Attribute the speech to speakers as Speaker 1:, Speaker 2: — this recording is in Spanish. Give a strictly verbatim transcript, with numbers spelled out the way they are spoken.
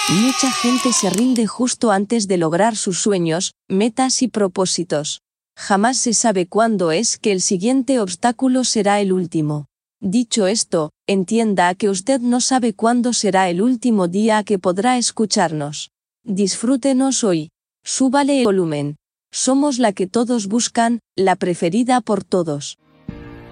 Speaker 1: Mucha gente se rinde justo antes de lograr sus sueños, metas y propósitos. Jamás se sabe cuándo es que el siguiente obstáculo será el último. Dicho esto, entienda que usted no sabe cuándo será el último día que podrá escucharnos. Disfrútenos hoy. Súbale el volumen. Somos la que todos buscan, la preferida por todos.